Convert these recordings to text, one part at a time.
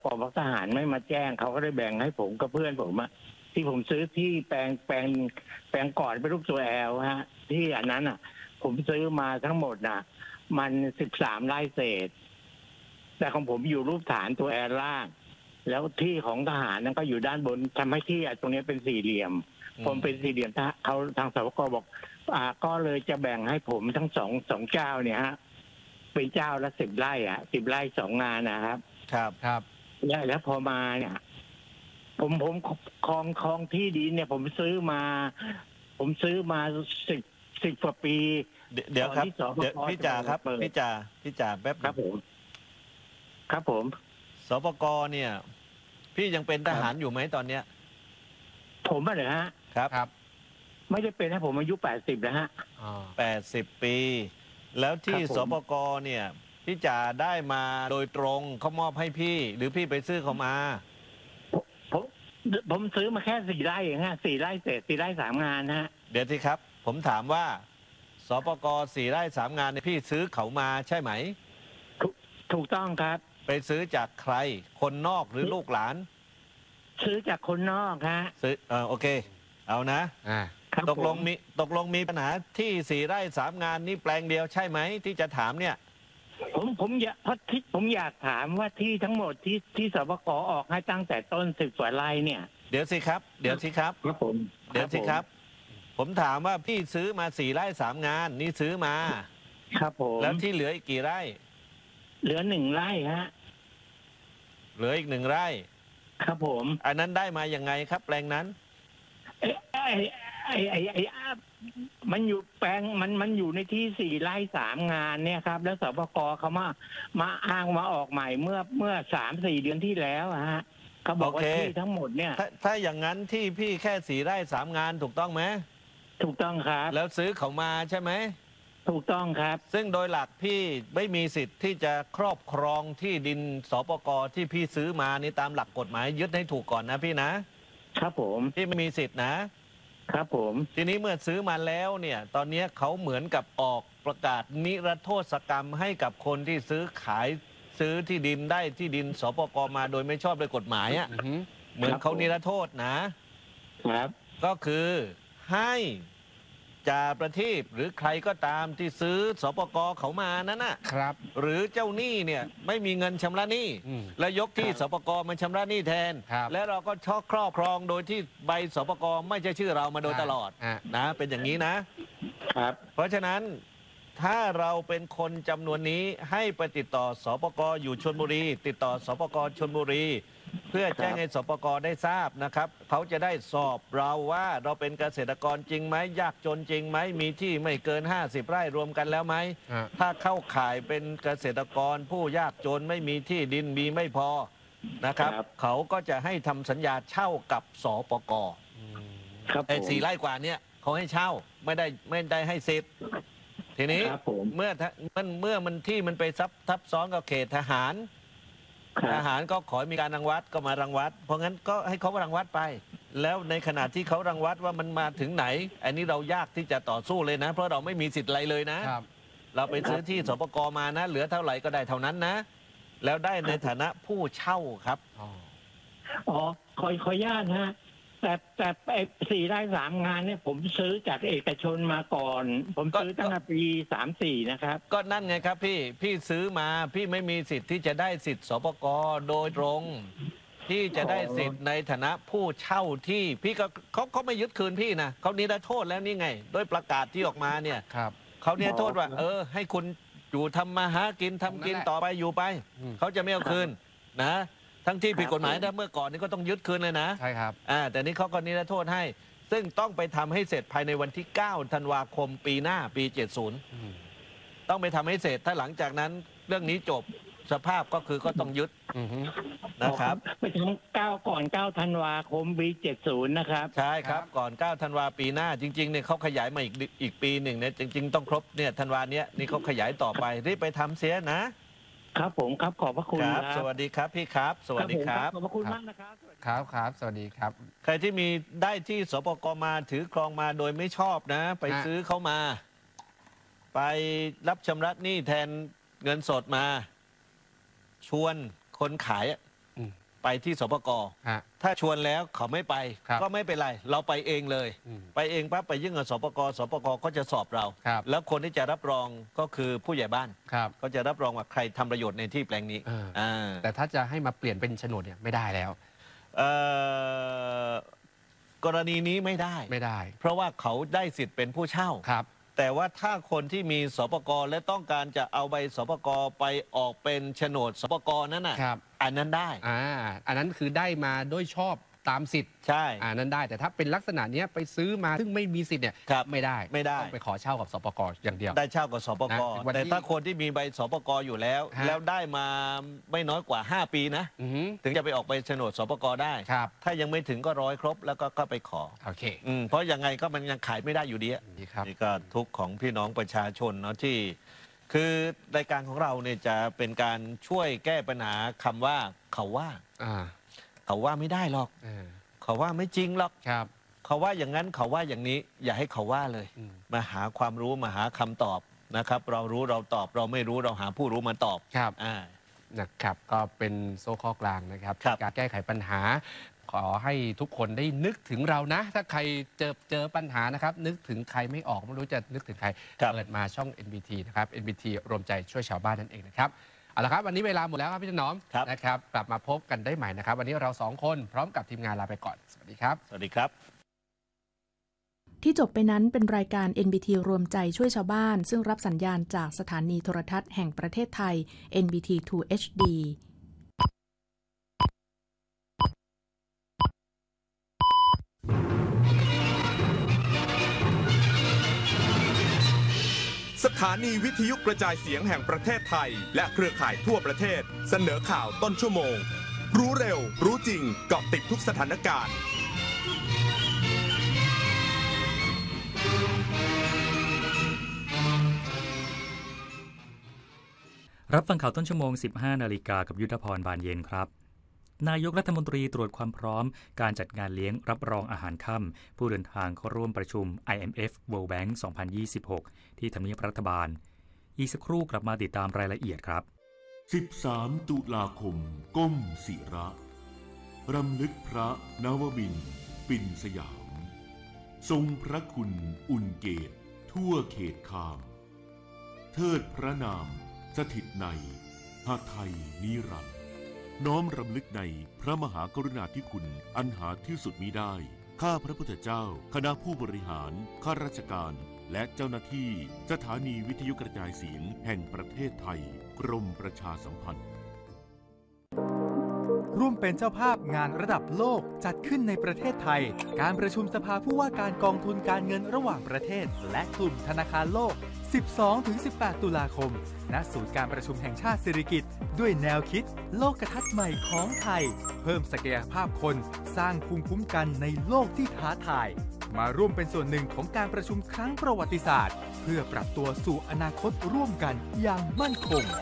กองทหารไม่มาแจ้งเขาก็ได้แบ่งให้ผมกับเพื่อนผมอะที่ผมซื้อที่แปลงก่อนเป็นรูปตัวแอลฮะที่อันนั้นอ่ะ ผมซื้อมาทั้งหมดน่ะ มัน13 ไร่เศษ แต่ของผมอยู่รูปฐานตัวแอลล่าง แล้วที่ของทหารนั้นก็อยู่ด้านบนทำให้ที่ตรงนี้เป็นสี่เหลี่ยม ผมเป็นสี่เหลี่ยมเขาทางสปก.บอกก็เลยจะแบ่งให้ผมทั้งสองเจ้าเนี่ยฮะเป็นเจ้าละ10 ไร่อ่ะ10 ไร่2 งานนะครับครับแล้วพอมาเนี่ยผมครองที่ดินเนี่ยผมซื้อมา10 กว่าปีเดี๋ยวครับเดี๋ยวพี่จ่าครับพี่จ่าแป๊บครับผมสปก.เนี่ยพี่ยังเป็นทหารอยู่ไหมตอนเนี้ยผมเหรอฮะครับไม่ได้เป็นนะผมอายุ80แล้วฮะ 80 ปีแล้วที่สปก.เนี่ยพี่จ่าได้มาโดยตรงเขามอบให้พี่หรือพี่ไปซื้อเขามาผมซื้อมาแค่4 ไร่เองฮะ4 ไร่เศษ4 ไร่ 3 งานฮะเดี๋ยวทีครับผมถามว่าสปก4 ไร่ 3 งานเนี่ยพี่ซื้อเขามาใช่ไหมถูกต้องครับไปซื้อจากใครคนนอกหรือลูกหลานซื้อจากคนนอกฮะซื้อโอเคเอานะตกลงมีปัญหาที่4 ไร่ 3 งานนี้แปลงเดียวใช่ไหมที่จะถามเนี่ยผมอยากถามว่าที่ทั้งหมดที่สปก.ออกให้ตั้งแต่ต้น10 กว่าไร่เนี่ยเดี๋ยวสิครับครับผมเดี๋ยวสิครับผมถามว่าพี่ซื้อมา4 ไร่ 3 งานนี่ซื้อมาครับผมแล้วที่เหลืออีกกี่ไร่เหลือ1 ไร่ฮะเหลืออีก1 ไร่ครับผมอันนั้นได้มายังไงครับแปลงนั้นมันอยู่แปลงมันอยู่ในที่4 ไร่ 3 งานเนี่ยครับแล้วสปก.เขามาอ้างมาออกใหม่เมื่อ3-4 เดือนที่แล้วฮะเขาบอกว่าที่ทั้งหมดเนี่ยถ้าอย่างนั้นที่พี่แค่4 ไร่ 3 งานถูกต้องไหมถูกต้องครับแล้วซื้อเขามาใช่ไหมถูกต้องครับซึ่งโดยหลักพี่ไม่มีสิทธิ์ที่จะครอบครองที่ดินสปก.ที่พี่ซื้อมานี่ตามหลักกฎหมายยึดให้ถูกก่อนนะพี่นะครับผมพี่ไม่มีสิทธิ์นะครับผมทีนี้เมื่อซื้อมาแล้วเนี่ยตอนนี้เขาเหมือนกับออกประกาศนิรโทษกรรมให้กับคนที่ซื้อที่ดินได้ที่ดินสปก.มาโดยไม่ชอบโดยกฎหมายอ่ะเหมือนเขานิรโทษนะครับก็คือให้จ่าประทีปหรือใครก็ตามที่ซื้อสปก.เขามานั้นนะครับหรือเจ้าหนี้เนี่ยไม่มีเงินชำระหนี้และยกที่สปก.มาชำระหนี้แทนและเราก็ครอบครองโดยที่ใบสปก.ไม่ใช่ชื่อเรามาโดยตลอดนะเป็นอย่างนี้นะครับเพราะฉะนั้นถ้าเราเป็นคนจำนวนนี้ให้ไปติดต่อสปก.อยู่ชลบุรีติดต่อสปก.ชลบุรีเพื่อแจ้งให้สปก.ได้ทราบนะครับเขาจะได้สอบเราว่าเราเป็นเกษตรกรจริงไหมยากจนจริงไหมมีที่ไม่เกิน50 ไร่รวมกันแล้วไหมถ้าเข้าข่ายเป็นเกษตรกรผู้ยากจนไม่มีที่ดินมีไม่พอนะครับเขาก็จะให้ทำสัญญาเช่ากับสปก.ไอ้4 ไร่กว่านี้เขาให้เช่าไม่ได้ให้สิทธิ์ทีนี้เมื่อมันที่มันไปทับซ้อนกับเขตทหารก็ขอมีการรังวัดก็มารังวัดเพราะงั้นก็ให้เขารังวัดไปแล้วในขณะที่เขารังวัดว่ามันมาถึงไหนอันนี้เรายากที่จะต่อสู้เลยนะเพราะเราไม่มีสิทธิ์อะไรเลยนะเราไปซื้อที่สปก.มานะเหลือเท่าไหร่ก็ได้เท่านั้นนะแล้วได้ในฐานะผู้เช่าครับขออนุญาตฮะแต่4 ไร่ 3 งานเนี่ยผมซื้อจากเอกชนมาก่อนผมซื้อตั้งแต่ปี34นะครับก็นั่นไงครับพี่ซื้อมาพี่ไม่มีสิทธิ์ที่จะได้สิทธิ์สปก.โดยตรงที่จะได้สิทธิ์ในฐานะผู้เช่าที่พี่ก็เขาไม่ยึดคืนพี่นะเขานิรโทษแล้วนี่ไงโดยประกาศที่ออกมาเนี่ยเขานิรโทษว่าให้คุณอยู่ทำมาหากินทำกินต่อไปอยู่ไปเขาจะไม่เอาคืนนะทั้งที่ผิดกฎหมายนะเมื่อก่อนนี้ก็ต้องยึดคืนเลยนะใช่ครับแต่นี้เขาก็นิรโทษให้ซึ่งต้องไปทำให้เสร็จภายในวันที่9 ธันวาคมปีหน้าปี70ต้องไปทำให้เสร็จถ้าหลังจากนั้นเรื่องนี้จบสภาพก็คือก็ต้องยึดนะครับไปถึงก่อน9 ธันวาคมปี70นะครับใช่ครับก่อน9 ธันวาปีหน้าจริงๆเนี่ยเขาขยายมาอีกปีหนึ่งเนี่ยจริงๆต้องครบเนี่ยธันวาเนี้ยนี่เขาขยายต่อไปรีบไปทำเสียนะครับผมครับขอบพระคุณครับสวัสดีครับพี่ครับสวัสดีครับขอบพระคุณมากนะครับครับสวัสดีครับใครที่มีได้ที่สปก.มาถือครองมาโดยไม่ชอบนะไปซื้อเข้ามาไปรับชำระหนี้แทนเงินสดมาชวนคนขายไปที่สปก.ถ้าชวนแล้วเขาไม่ไปก็ไม่เป็นไรเราไปเองเลยไปเองปั๊บไปยื่นกับสปก.สปก.ก็จะสอบเราแล้วคนที่จะรับรองก็คือผู้ใหญ่บ้านก็จะรับรองว่าใครทำประโยชน์ในที่แปลงนี้แต่ถ้าจะให้มาเปลี่ยนเป็นโฉนดเนี่ยไม่ได้แล้วกรณีนี้ไม่ได้ เพราะว่าเขาได้สิทธิ์เป็นผู้เช่าแต่ว่าถ้าคนที่มีสปก.และต้องการจะเอาใบสปก.ไปออกเป็นโฉนดสปก.นั้นน่ะอันนั้นได้อันนั้นคือได้มาด้วยชอบตามสิทธิ์ใช่อันนั้นได้แต่ถ้าเป็นลักษณะนี้ไปซื้อมาซึ่งไม่มีสิทธิ์เนี่ยไม่ได้ต้องไปขอเช่ากับสปก.อย่างเดียวได้เช่ากับสปก.แต่ถ้าคนที่มีใบสปก.อยู่แล้วได้มาไม่น้อยกว่า5 ปีนะถึงจะไปออกไปโฉนดสปก.ได้ถ้ายังไม่ถึงก็100 ครบแล้วก็ไปขอโอเคเพราะยังไงก็มันยังขายไม่ได้อยู่ดีนี่ก็ทุกข์ของพี่น้องประชาชนเนาะที่คือรายการของเราเนี่ยจะเป็นการช่วยแก้ปัญหาคำว่าเขาว่าไม่ได้หรอกเขาว่าไม่จริงหรอกเขาว่าอย่างนั้นเขาว่าอย่างนี้อย่าให้เขาว่าเลยมาหาความรู้มาหาคำตอบนะครับเรารู้เราตอบเราไม่รู้เราหาผู้รู้มาตอบนะครับก็เป็นโซ่ข้อกลางนะครับการแก้ไขปัญหาขอให้ทุกคนได้นึกถึงเรานะถ้าใครเจอปัญหานะครับนึกถึงใครไม่ออกไม่รู้จะนึกถึงใครเปิดมาช่อง NBT นะครับ NBT รวมใจช่วยชาวบ้านนั่นเองนะครับเอาละครับวันนี้เวลาหมดแล้วครับพี่ถนอมนะครับกลับมาพบกันได้ใหม่นะครับวันนี้เรา2 คนพร้อมกับทีมงานลาไปก่อนสวัสดีครับสวัสดีครับที่จบไปนั้นเป็นรายการ NBT รวมใจช่วยชาวบ้านซึ่งรับสัญญาณจากสถานีโทรทัศน์แห่งประเทศไทย NBT 2 HD สถานีวิทยุกระจายเสียงแห่งประเทศไทยและเครือข่ายทั่วประเทศเสนอข่าวต้นชั่วโมงรู้เร็วรู้จริงเกาะติดทุกสถานการณ์รับฟังข่าวต้นชั่วโมง 15 นาฬิกากับยุทธพรบานเย็นครับนายกรัฐมนตรีตรวจความพร้อมการจัดงานเลี้ยงรับรองอาหารค่ำผู้เดินทางเข้าร่วมประชุม IMF World Bank 2026 ที่ทำเนียบรัฐบาลอีกสักครู่กลับมาติดตามรายละเอียดครับ 13 ตุลาคมก้มศิระรำลึกพระนวมินทร์ปิ่นสยามทรงพระคุณอุ่นเกตทั่วเขตคามเทิดพระนามสถิตในหาไทยนิรันดร์น้อมรำลึกในพระมหากรุณาธิคุณอันหาที่สุดมิได้ข้าพระพุทธเจ้าคณะผู้บริหารข้าราชการและเจ้าหน้าที่สถานีวิทยุกระจายเสียงแห่งประเทศไทยกรมประชาสัมพันธ์ร่วมเป็นเจ้าภาพงานระดับโลกจัดขึ้นในประเทศไทยการประชุมสภาผู้ว่าการกองทุนการเงินระหว่างประเทศและกลุ่มธนาคารโลก 12-18 ตุลาคมณศูนย์การประชุมแห่งชาติสิริกิติ์ด้วยแนวคิดโลกทัศน์ใหม่ของไทยเพิ่มศักยภาพคนสร้างภูมิคุ้มกันในโลกที่ท้าทายมาร่วมเป็นส่วนหนึ่งของการประชุมครั้งประวัติศาสตร์เพื่อปรับตัวสู่อนาคตร่วมกันอย่างมั่นคง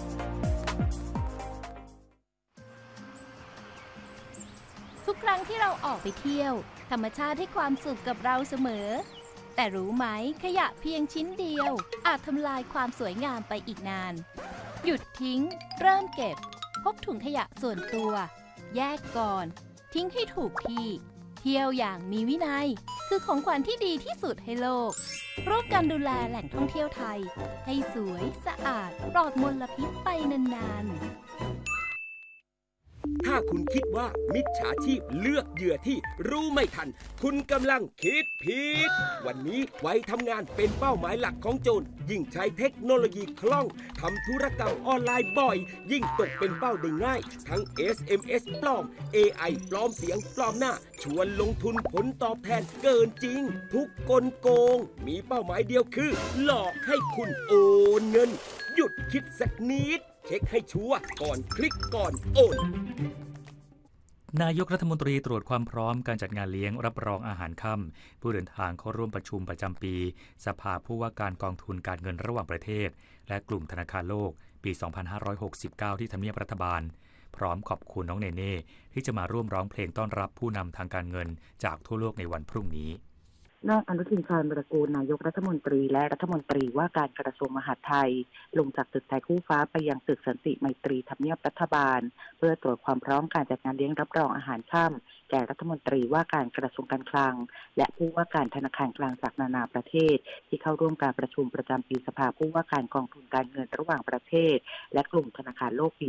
ทุกครั้งที่เราออกไปเที่ยวธรรมชาติให้ความสุขกับเราเสมอแต่รู้ไหมขยะเพียงชิ้นเดียวอาจทำลายความสวยงามไปอีกนานหยุดทิ้งเริ่มเก็บพกถุงขยะส่วนตัวแยกก่อนทิ้งให้ถูกที่เที่ยวอย่างมีวินัยคือของขวัญที่ดีที่สุดให้โลกร่วมกันดูแลแหล่งท่องเที่ยวไทยให้สวยสะอาดปลอดมลพิษไปนานๆถ้าคุณคิดว่ามิจฉาชีพเลือกเหยื่อที่รู้ไม่ทันคุณกำลังคิดผิดวันนี้วัยทำงานเป็นเป้าหมายหลักของโจรยิ่งใช้เทคโนโลยีคล่องทำธุรกรรมออนไลน์บ่อยยิ่งตกเป็นเป้าได้ง่ายทั้ง SMS ปลอม AI ปลอมเสียงปลอมหน้าชวนลงทุนผลตอบแทนเกินจริงทุกกลโกงมีเป้าหมายเดียวคือหลอกให้คุณโอนเงินหยุดคิดสักนิดเช็คให้ชัวร์ก่อนคลิกก่อนโอนนายกรัฐมนตรีตรวจความพร้อมการจัดงานเลี้ยงรับรองอาหารค่ำผู้เดินทางเข้าร่วมประชุมประจำปีสภาผู้ว่าการกองทุนการเงินระหว่างประเทศและกลุ่มธนาคารโลกปี 2569 ที่ทำเนียบรัฐบาลพร้อมขอบคุณน้องเนเน่ที่จะมาร่วมร้องเพลงต้อนรับผู้นำทางการเงินจากทั่วโลกในวันพรุ่งนี้นายอนุทินชาญวิรากูลนายกรัฐมนตรีและรัฐมนตรีว่าการกระทรวงมหาดไทยลงจากตึกไทยคู่ฟ้าไปยังตึกสันติไมตรีทำเนียบรัฐบาลเพื่อตรวจความพร้อมการจัดงานเลี้ยงรับรองอาหารค่ำแก่รัฐมนตรีว่าการกระทรวงการคลังและผู้ว่าการธนาคารกลางจากนานาประเทศที่เข้าร่วมการประชุมประจำปีสภาผู้ว่าการกองทุนการเงินระหว่างประเทศและกลุ่มธนาคารโลกปี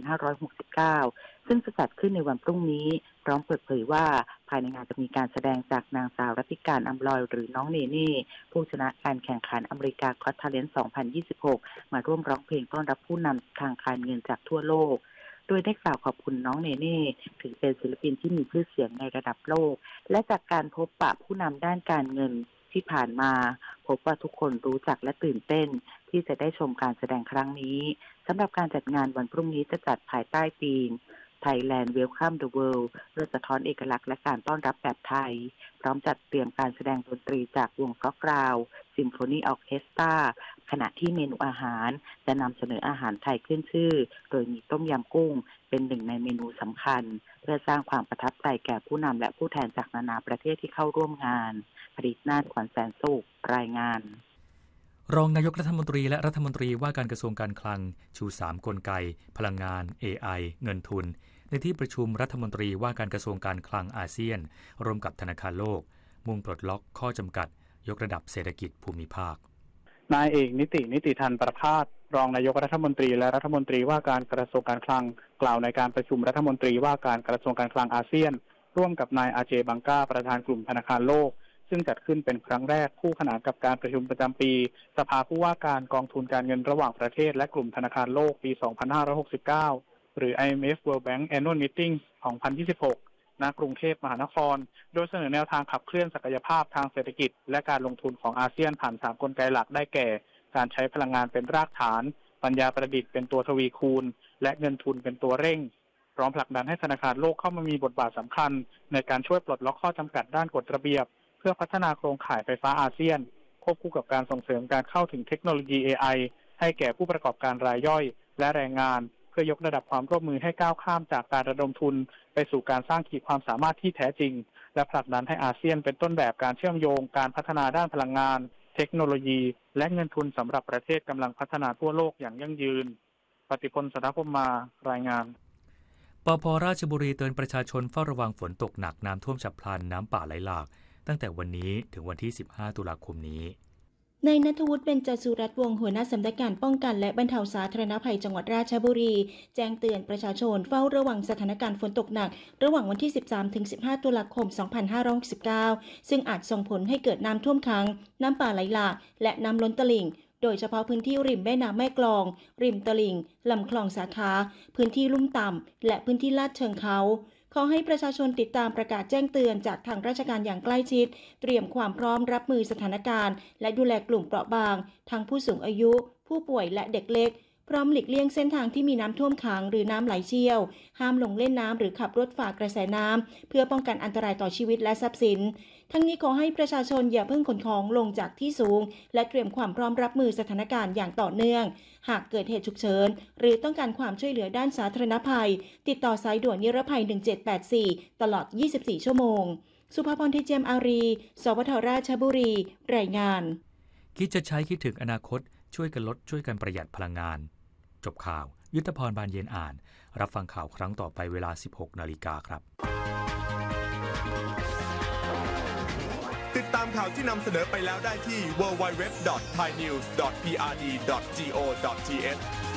2569 ซึ่งจะจัดขึ้นในวันพรุ่งนี้พร้อมเปิดเผยว่าภายในงานจะมีการแสดงจากนางสาวรัติการอำลอยหรือน้องเนเน่ผู้ชนะการแข่งขันอเมริกาก็อต ทาเลนต์ 2026 มาร่วมร้องเพลงต้อนรับผู้นำทางการเงินจากทั่วโลกโดยได้กล่าวขอบคุณน้องเนเน่ถือเป็นศิลปินที่มีชื่อเสียงในระดับโลกและจากการพบปะผู้นำด้านการเงินที่ผ่านมาพบว่าทุกคนรู้จักและตื่นเต้นที่จะได้ชมการแสดงครั้งนี้สำหรับการจัดงานวันพรุ่งนี้จะจัดภายใต้ธีม Thailand Welcome the World เพื่อสะท้อนเอกลักษณ์และการต้อนรับแบบไทยพร้อมจัดเตรียมการแสดงดนตรีจากวงซ็อกกราวซิมโฟนีออร์เคสตราขณะที่เมนูอาหารจะนำเสนออาหารไทยขึ้นชื่อโดยมีต้มยำกุ้งเป็นหนึ่งในเมนูสำคัญเพื่อสร้างความประทับใจแก่ผู้นำและผู้แทนจากนานาประเทศที่เข้าร่วมงานผลิตนาฏขวัญแสนสุขรายงานรองนายกรัฐมนตรีและรัฐมนตรีว่าการกระทรวงการคลังชู3กลไกพลังงาน AI เงินทุนในที่ประชุมรัฐมนตรีว่าการกระทรวงการคลังอาเซียนร่วมกับธนาคารโลกมุ่งปลดล็อกข้อจำกัดยกระดับเศรษฐกิจภูมิภาคนายเอกนิติธันประภาสรองนายกรัฐมนตรีและรัฐมนตรีว่าการกระทรวงการคลังกล่าวในการประชุมรัฐมนตรีว่าการกระทรวงการคลังอาเซียนร่วมกับนายอาเจบังกาประธานกลุ่มธนาคารโลกซึ่งจัดขึ้นเป็นครั้งแรกคู่ขนานกับการประชุมประจำปีสภาผู้ว่าการกองทุนการเงินระหว่างประเทศและกลุ่มธนาคารโลกปี 2569 หรือ IMF World Bank Annual Meeting 2026 ณ กรุงเทพมหานครโดยเสนอแนวทางขับเคลื่อนศักยภาพทางเศรษฐกิจและการลงทุนของอาเซียนผ่าน3กลไกหลักได้แก่การใช้พลังงานเป็นรากฐานปัญญาประดิษฐ์เป็นตัวทวีคูณและเงินทุนเป็นตัวเร่งพร้อมผลักดันให้ธนาคารโลกเข้ามามีบทบาทสำคัญในการช่วยปลดล็อกข้อจำกัดด้านกฎระเบียบเพื่อพัฒนาโครงข่ายไฟฟ้าอาเซียนควบคู่กับการส่งเสริมการเข้าถึงเทคโนโลยี AI ให้แก่ผู้ประกอบการรายย่อยและแรงงานเพื่อยกระดับความร่วมมือให้ก้าวข้ามจากการระดมทุนไปสู่การสร้างขีดความสามารถที่แท้จริงและผลักดันให้อาเซียนเป็นต้นแบบการเชื่อมโยงการพัฒนาด้านพลังงานเทคโนโลยีและเงินทุนสำหรับประเทศกำลังพัฒนาทั่วโลกอย่างยั่งยืนปฏิพล สัทธพรหมารายงานปภ.ราชบุรีเตือนประชาชนเฝ้าระวังฝนตกหนักน้ำท่วมฉับพลันน้ำป่าไหลหลากตั้งแต่วันนี้ถึงวันที่ 15 ตุลาคมนี้นายณัฐวุฒิ เบญจสุรัตน์วงศ์หัวหน้าสำนักงานป้องกันและบรรเทาสาธารณภัยจังหวัดราชบุรีแจ้งเตือนประชาชนเฝ้าระวังสถานการณ์ฝนตกหนักระหว่างวันที่ 13-15 ตุลาคม 2569 ซึ่งอาจส่งผลให้เกิดน้ำท่วมขังน้ำป่าไหลหลากและน้ำล้นตลิ่งโดยเฉพาะพื้นที่ริมแม่น้ำแม่กลองริมตลิ่งลำคลองสาขาพื้นที่ลุ่มต่ำและพื้นที่ลาดเชิงเขาขอให้ประชาชนติดตามประกาศแจ้งเตือนจากทางราชการอย่างใกล้ชิดเตรียมความพร้อมรับมือสถานการณ์และดูแลกลุ่มเปราะบางทั้งผู้สูงอายุผู้ป่วยและเด็กเล็กพร้อมหลีกเลี่ยงเส้นทางที่มีน้ำท่วมขังหรือน้ำไหลเชี่ยวห้ามลงเล่นน้ำหรือขับรถฝ่ากระแสน้ำเพื่อป้องกันอันตรายต่อชีวิตและทรัพย์สินทั้งนี้ขอให้ประชาชนอย่าเพิ่งขนของลงจากที่สูงและเตรียมความพร้อมรับมือสถานการณ์อย่างต่อเนื่องหากเกิดเหตุฉุกเฉินหรือต้องการความช่วยเหลือด้านสาธารณภัยติดต่อสายด่วนนิรภัย 1784 ตลอด 24 ชั่วโมงสุภาพร เทเจียมอารี สวท.ราชบุรีรายงานคิดจะใช้คิดถึงอนาคตช่วยกันลดช่วยกันประหยัดพลังงานจบข่าวยุทธพร บานเย็นอ่านรับฟังข่าวครั้งต่อไปเวลา 16 นาฬิกาครับติดตามข่าวที่นำเสนอไปแล้วได้ที่ www.thainews.prd.go.th